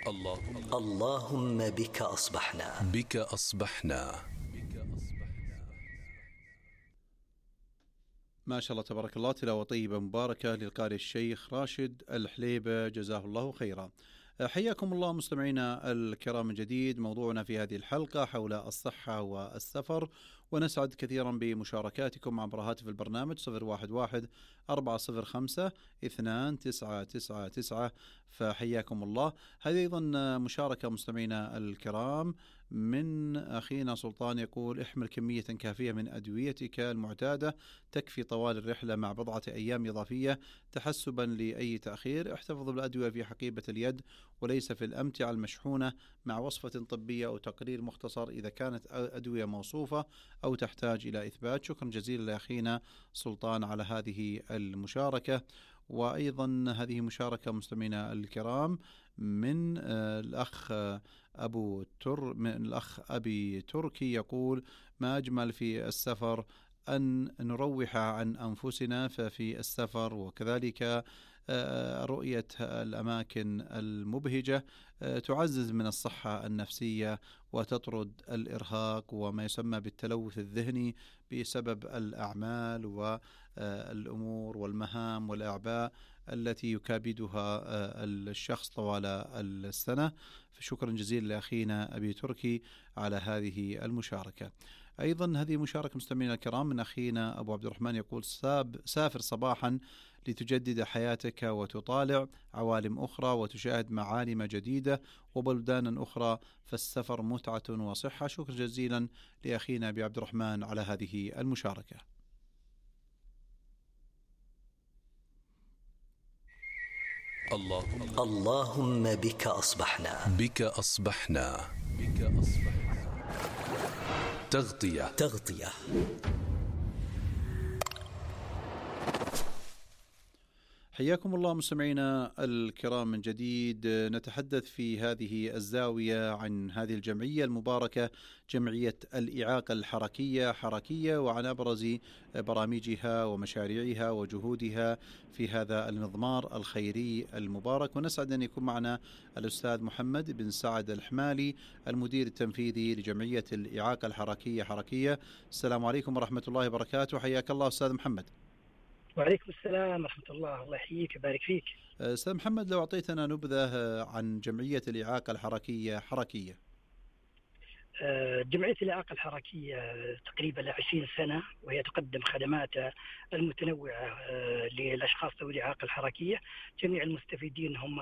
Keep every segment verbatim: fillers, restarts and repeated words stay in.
اللهم اللهم بك أصبحنا بك أصبحنا. ما شاء الله تبارك الله، تلاوة طيبة مباركة للقارئ الشيخ راشد الحليبة جزاه الله خيرا. حياكم الله مستمعينا الكرام من جديد. موضوعنا في هذه الحلقة حول الصحة والسفر، ونسعد كثيرا بمشاركاتكم عبر هاتف البرنامج صفر واحد واحد أربعة صفر خمسة اثنان تسعة تسعة تسعة، فحياكم الله. هذه أيضا مشاركة مستمعينا الكرام من أخينا سلطان، يقول: احمل كمية كافية من أدويتك المعتادة تكفي طوال الرحلة مع بضعة أيام إضافية تحسبا لأي تأخير. احتفظ بالأدوية في حقيبة اليد وليس في الأمتعة المشحونة، مع وصفة طبية أو تقرير مختصر إذا كانت أدوية موصوفة أو تحتاج إلى إثبات. شكرا جزيلا لأخينا سلطان على هذه المشاركة. وأيضا هذه مشاركة مستمعينا الكرام من الأخ أبو تر من الأخ أبي تركي، يقول: ما أجمل في السفر أن نروح عن أنفسنا ففي السفر، وكذلك رؤية الأماكن المبهجة تعزز من الصحة النفسية وتطرد الإرهاق وما يسمى بالتلوث الذهني بسبب الأعمال والأمور والمهام والأعباء التي يكابدها الشخص طوال السنة. فشكرا جزيلا لأخينا أبي تركي على هذه المشاركة. أيضا هذه مشاركة مستمعينا الكرام من أخينا أبو عبد الرحمن، يقول: سافر صباحا لتجدد حياتك وتطالع عوالم أخرى وتشاهد معالم جديدة وبلدانا أخرى، فالسفر متعة وصحة. شكرا جزيلا لأخينا أبي عبد الرحمن على هذه المشاركة. اللهم اللهم بك أصبحنا بك أصبحنا بك أصبحنا. تغطية تغطية حياكم الله مستمعينا الكرام من جديد. نتحدث في هذه الزاوية عن هذه الجمعية المباركة، جمعية الإعاقة الحركية حركية، وعن أبرز برامجها ومشاريعها وجهودها في هذا المضمار الخيري المبارك. ونسعد أن يكون معنا الأستاذ محمد بن سعد الحمالي، المدير التنفيذي لجمعية الإعاقة الحركية حركية. السلام عليكم ورحمة الله وبركاته. حياك الله أستاذ محمد. وعليكم السلام ورحمة الله، الله يحييك ويبارك فيك. أستاذ محمد، لو أعطيتنا نبذة عن جمعية الإعاقة الحركية حركية. جمعية الإعاقة الحركية تقريبا لعشرين سنة، وهي تقدم خدمات المتنوعة للأشخاص ذوي الإعاقة الحركية. جميع المستفيدين هم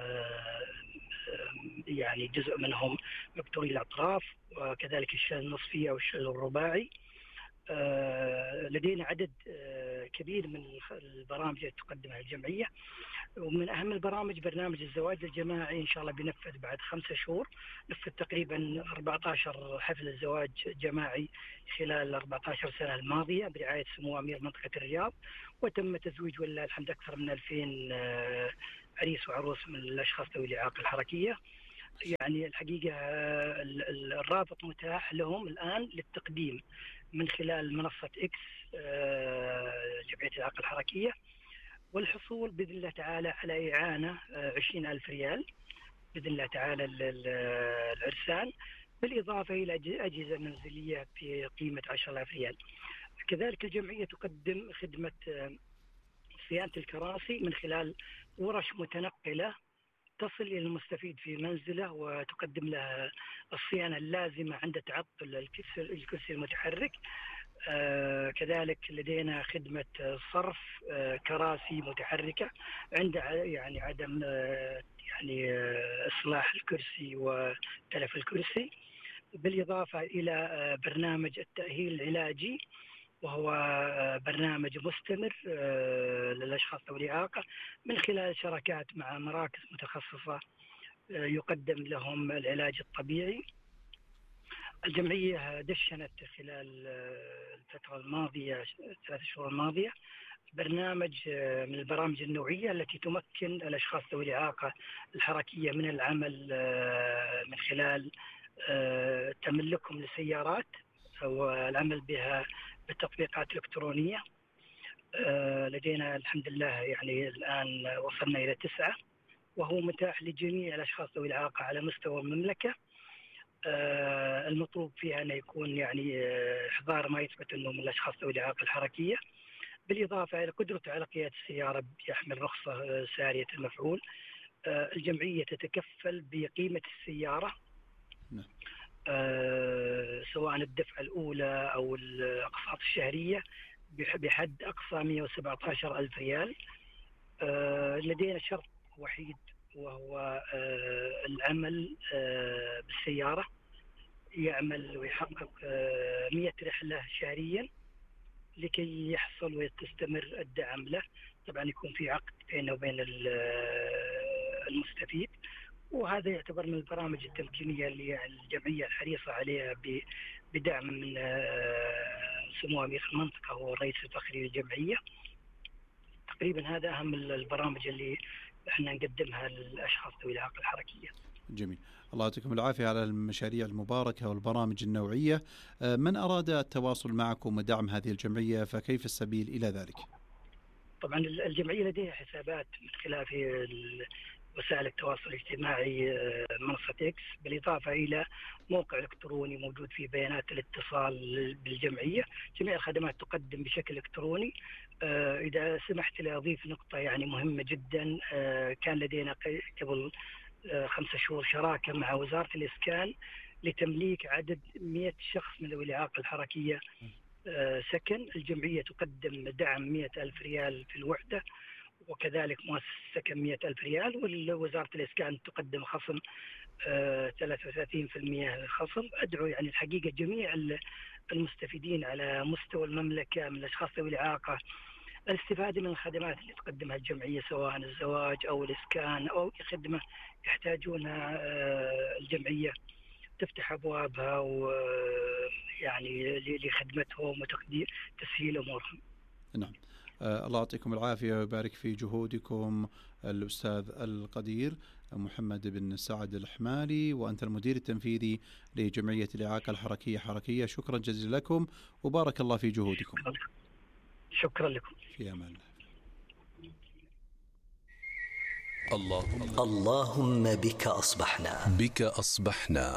يعني جزء منهم مبتوري الأطراف، وكذلك الشلل النصفي أو الشلل الرباعي. لدينا عدد كبير من البرامج التي تقدمها الجمعية، ومن أهم البرامج برنامج الزواج الجماعي، إن شاء الله بنفذ بعد خمسة شهور. نفذ تقريبا أربعة عشر حفل زواج جماعي خلال أربعة عشر سنة الماضية برعاية سمو أمير منطقة الرياض، وتم تزويج ولله الحمد أكثر من ألفين عريس وعروس من الأشخاص ذوي الإعاقة الحركية. يعني الحقيقة الرابط متاح لهم الآن للتقديم من خلال منصة إكس جمعية الإعاقة الحركية، والحصول بإذن الله تعالى على إعانة عشرين ألف ريال بإذن الله تعالى العرسان، بالإضافة إلى أجهزة منزلية في قيمة عشرة آلاف ريال. كذلك الجمعية تقدم خدمة صيانة الكراسي من خلال ورش متنقلة تصل إلى المستفيد في منزله، وتقدم له الصيانة اللازمة عند تعطل الكرسي المتحرك. آه كذلك لدينا خدمة صرف آه كراسي متحركة عند يعني عدم آه يعني آه إصلاح الكرسي وتلف الكرسي، بالإضافة إلى آه برنامج التأهيل العلاجي، وهو برنامج مستمر للأشخاص ذوي الإعاقة من خلال شراكات مع مراكز متخصصة يقدم لهم العلاج الطبيعي. الجمعية دشنت خلال الفترة الماضية ثلاث شهور الماضية برنامج من البرامج النوعية التي تمكن الأشخاص ذوي الإعاقة الحركية من العمل من خلال تملكهم لسيارات والعمل بها بالتطبيقات الإلكترونية. لدينا الحمد لله يعني الآن وصلنا إلى تسعة وهو متاح لجميع الأشخاص ذوي الإعاقة على مستوى المملكة. آه المطلوب فيها أن يكون يعني آه إحضار ما يثبت أنه من الأشخاص ذوي الإعاقة الحركية، بالإضافة إلى قدرته على قيادة السيارة بيحمل رخصة آه سارية المفعول. آه الجمعية تتكفل بقيمة السيارة، آه سواء الدفعة الأولى أو الأقساط الشهرية بحد أقصى مئة وسبعة عشر ألف ريال. آه لدينا شرط وحيد وهو آه العمل آه بالسيارة، يعمل ويحقق آه مئة رحلة شهريا لكي يحصل وتستمر الدعم له. طبعا يكون في عقد بينه وبين المستفيد، وهذا يعتبر من البرامج التمكينية اللي الجمعية الحريصة عليها بدعم من سمو أمير المنطقة هو الرئيس الفخري للجمعية. تقريبا هذا أهم البرامج اللي احنا نقدمها للأشخاص ذوي الإعاقة الحركية. جميل، الله يعطيكم العافية على المشاريع المباركة والبرامج النوعية. من أراد التواصل معكم ودعم هذه الجمعية فكيف السبيل إلى ذلك؟ طبعا الجمعية لديها حسابات من خلال وسائل التواصل الاجتماعي منصة إكس، بالإضافة إلى موقع إلكتروني موجود فيه بيانات الاتصال بالجمعية. جميع الخدمات تقدم بشكل إلكتروني. إذا سمحت لي أضيف نقطة يعني مهمة جدا، كان لدينا قبل خمسة شهور شراكة مع وزارة الإسكان لتمليك عدد مئة شخص من ذوي الإعاقة الحركية سكن. الجمعية تقدم دعم مئة ألف ريال في الوحدة، وكذلك مؤسسة السكن مئة ألف ريال، ووزارة الإسكان تقدم خصم ثلاثة وثلاثين بالمئة خصم. أدعو يعني الحقيقة جميع المستفيدين على مستوى المملكة من الأشخاص ذوي الإعاقة الاستفادة من الخدمات اللي تقدمها الجمعية، سواء الزواج أو الإسكان أو خدمة يحتاجونها الجمعية تفتح أبوابها ويعني لخدمتهم وتسهيل أمورهم. نعم، آه الله يعطيكم العافية ويبارك في جهودكم الأستاذ القدير محمد بن سعد الحمالي، وأنت المدير التنفيذي لجمعية الإعاقة الحركية حركية. شكرا جزيلا لكم وبارك الله في جهودكم. شكرا لكم. في أمان الله. اللهم اللهم بك أصبحنا بك أصبحنا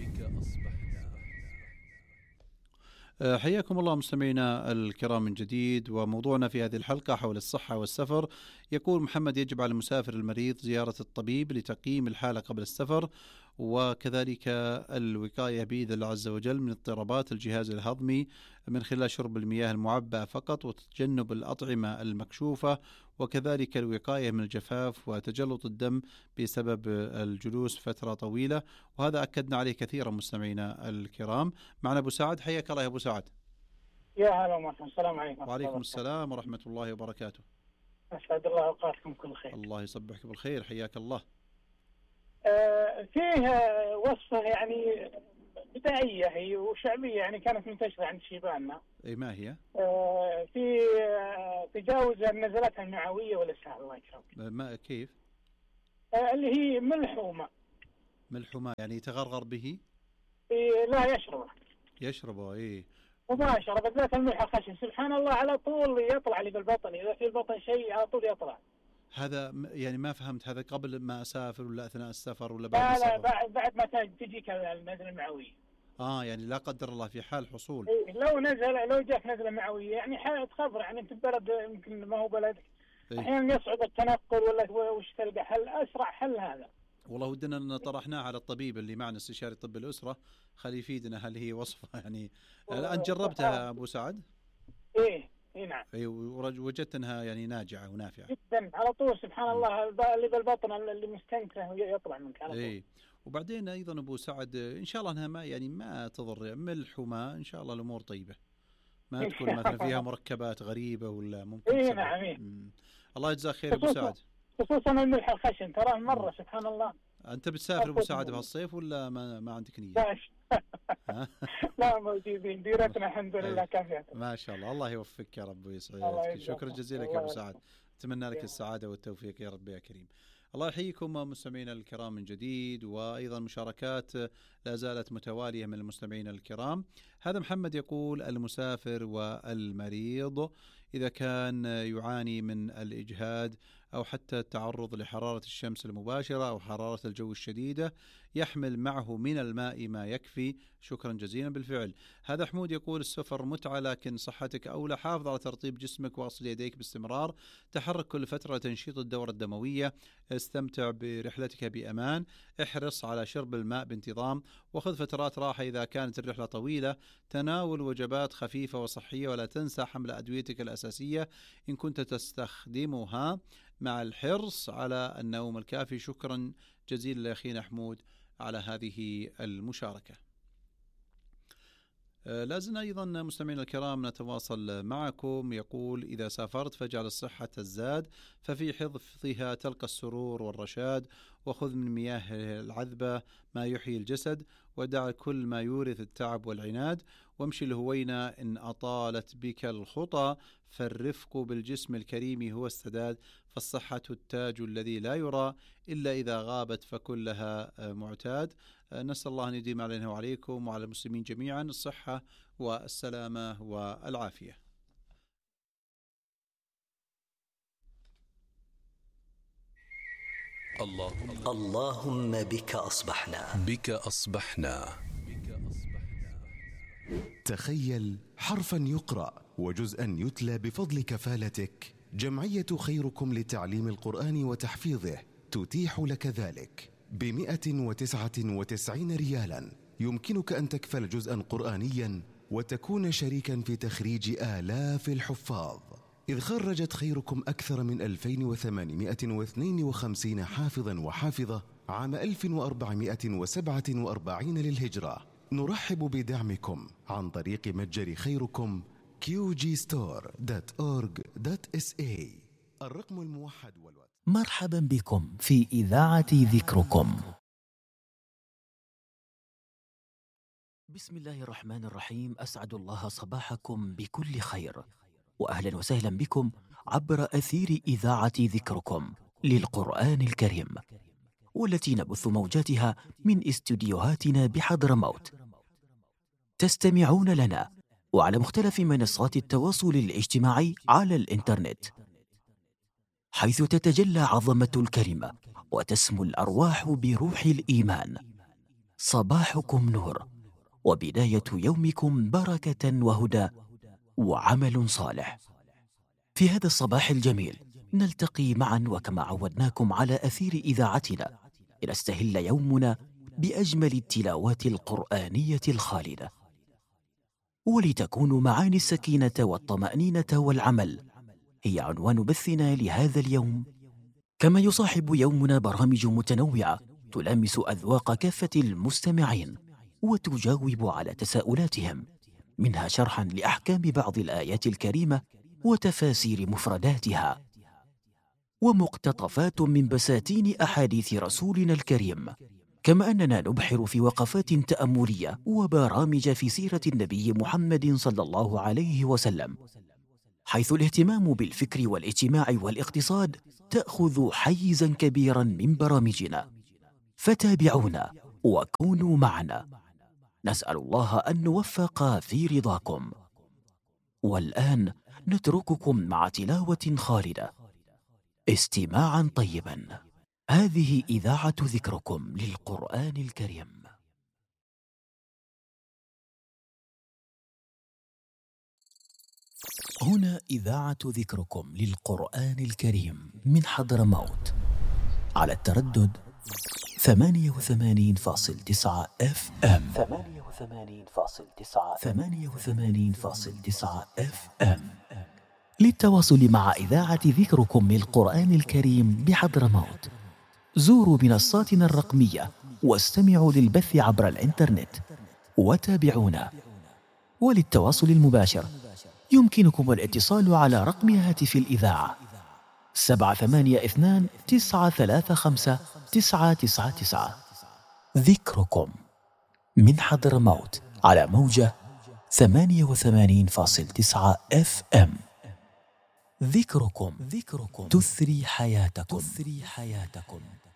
حياكم الله مستمعينا الكرام من جديد، وموضوعنا في هذه الحلقة حول الصحة والسفر. يقول محمد: يجب على المسافر المريض زيارة الطبيب لتقييم الحالة قبل السفر، وكذلك الوقاية بإذن الله عز وجل من اضطرابات الجهاز الهضمي من خلال شرب المياه المعبأة فقط، وتجنب الأطعمة المكشوفة، وكذلك الوقاية من الجفاف وتجلط الدم بسبب الجلوس فترة طويلة، وهذا أكدنا عليه كثيرا مستمعينا الكرام. معنا أبو سعد، حياك الله يا أبو سعد. يا هلا ومرحبا. السلام عليكم. وعليكم السلام ورحمة الله وبركاته. أسعد الله أوقاتكم كل خير. الله يصبحك بالخير، حياك الله. آه فيه وصفة يعني بدائية هي وشعبية، يعني كانت منتشرة عند شيباننا. أي ما هي؟ آه في آه تجاوز النزلات المعوية والإسهال. الله يكرمك. ما كيف؟ آه اللي هي ملح وماء. ملح وماء يعني يتغرغر به؟ إيه لا يشربه. يشربه إيه. مباشرة، بالذات الملح الخشن سبحان الله على طول يطلع لي بالبطن، إذا في البطن شيء على طول يطلع. هذا يعني ما فهمت، هذا قبل ما أسافر ولا أثناء السفر ولا بعد لا السفر؟ لا بعد بعد ما تجيك النزلة المعوية. آه يعني لا قدر الله في حال حصول. إيه لو نزل لو جاك نزلة معوية يعني حالة خبر، يعني أنت بلد يمكن ما هو بلدك. إيه؟ أحيانا يصعب التنقل ولا وش تلقى حل أسرع حل هذا. والله ودنا أن طرحناه على الطبيب اللي معنا استشاري طب الأسرة، خلي يفيدنا هل هي وصفة يعني. الآن جربتها أبو سعد؟ إيه إيه نعم. إيه وجدت أنها يعني ناجعة ونافعة جدا على طول سبحان م. الله اللي بالبطن اللي مستنكره يطلع منك على طول. إيه. وبعدين أيضا أبو سعد إن شاء الله أنها ما يعني ما تضر، ملح وماء إن شاء الله الأمور طيبة، ما تكون مثلا فيها مركبات غريبة ولا ممكن. إيه نعم. إيه. الله يجزاك خير أبو سعد. خصوصا الملح الخشن تراه مرة سبحان الله. أنت بتسافر أبو سعد بهالصيف ولا ما ما عندك نية؟ لا موجودين ديرتنا الحمد لله كافية. ما شاء الله، الله يوفقك يا رب ويسعدك. شكرا جزيلا لك يا أبو سعد، أتمنى لك السعادة والتوفيق يا رب يا كريم. الله يحييكم مستمعينا الكرام من جديد، وأيضا مشاركات لا زالت متوالية من المستمعين الكرام. هذا محمد يقول: المسافر والمريض إذا كان يعاني من الإجهاد أو حتى التعرض لحرارة الشمس المباشرة أو حرارة الجو الشديدة، يحمل معه من الماء ما يكفي. شكرا جزيلا. بالفعل هذا حمود يقول السفر متعة لكن صحتك أولى، حافظ على ترطيب جسمك واغسل يديك باستمرار، تحرك كل فترة لتنشيط الدورة الدموية، استمتع برحلتك بأمان، احرص على شرب الماء بانتظام، وخذ فترات راحة إذا كانت الرحلة طويلة، تناول وجبات خفيفة وصحية، ولا تنسى حمل أدويتك الأساسية إن كنت تستخدمها، مع الحرص على النوم الكافي. شكرا جزيلا لأخينا حمود على هذه المشاركة. لازلنا أيضا مستمعينا الكرام نتواصل معكم. يقول إذا سافرت فاجعل الصحة الزاد، ففي حفظها تلقى السرور والرشاد، وخذ من مياه العذبة ما يحيي الجسد، ودع كل ما يورث التعب والعناد، وامشي الهوينة إن أطالت بك الخطى، فالرفق بالجسم الكريم هو السداد، فالصحة التاج الذي لا يرى إلا إذا غابت فكلها معتاد. نسأل الله أن يديم علينا وعليكم وعلى المسلمين جميعا الصحة والسلامة والعافية. اللهم اللهم بك أصبحنا بك أصبحنا. تخيل حرفا يقرأ وجزءا يتلى بفضل كفالتك. جمعية خيركم لتعليم القرآن وتحفيظه تتيح لك ذلك بمئة وتسعة وتسعين ريالا. يمكنك أن تكفل جزءا قرآنيا وتكون شريكا في تخريج آلاف الحفاظ، إذ خرجت خيركم أكثر من ألفين وثمانمئة واثنين وخمسين حافظا وحافظة عام ألف وأربعمئة وسبعة وأربعين للهجرة. نرحب بدعمكم عن طريق متجر خيركم كيو جي ستور دوت أورج دوت إس إيه. الرقم الموحد والواتس. مرحبا بكم في إذاعة ذكركم. بسم الله الرحمن الرحيم. أسعد الله صباحكم بكل خير، وأهلا وسهلا بكم عبر أثير إذاعة ذكركم للقرآن الكريم، والتي نبث موجاتها من استديوهاتنا بحضرموت. تستمعون لنا وعلى مختلف منصات التواصل الاجتماعي على الإنترنت، حيث تتجلى عظمة الكلمة وتسمو الأرواح بروح الإيمان. صباحكم نور، وبداية يومكم بركة وهدى وعمل صالح. في هذا الصباح الجميل نلتقي معا وكما عودناكم على أثير إذاعتنا لنستهل يومنا بأجمل التلاوات القرآنية الخالدة، ولتكون معاني السكينة والطمأنينة والعمل هي عنوان بثنا لهذا اليوم. كما يصاحب يومنا برامج متنوعة تلامس أذواق كافة المستمعين وتجاوب على تساؤلاتهم، منها شرحا لأحكام بعض الآيات الكريمة وتفاسير مفرداتها، ومقتطفات من بساتين أحاديث رسولنا الكريم. كما أننا نبحر في وقفات تأملية وبرامج في سيرة النبي محمد صلى الله عليه وسلم، حيث الاهتمام بالفكر والاجتماع والاقتصاد تأخذ حيزا كبيرا من برامجنا. فتابعونا وكونوا معنا، نسأل الله أن نوفق في رضاكم. والآن نترككم مع تلاوة خالدة. استماعا طيبا. هذه إذاعة ذكركم للقرآن الكريم. هنا إذاعة ذكركم للقرآن الكريم من حضرموت على التردد ثمانية وثمانين فاصل تسعة اف ام ثمانية وثمانين فاصل تسعة ثمانية وثمانين فاصل تسعة اف ام. للتواصل مع إذاعة ذكركم للقرآن الكريم بحضرموت زوروا منصاتنا الرقمية واستمعوا للبث عبر الإنترنت وتابعونا. وللتواصل المباشر يمكنكم الاتصال على رقم هاتف الإذاعة سبعة ثمانية اثنان تسعة ثلاثة خمسة تسعة تسعة تسعة. ذكركم من حضرموت على موجة ثمانية وثمانين فاصل تسعة اف ام. ذكركم ذكركم تثري حياتكم تثري حياتكم.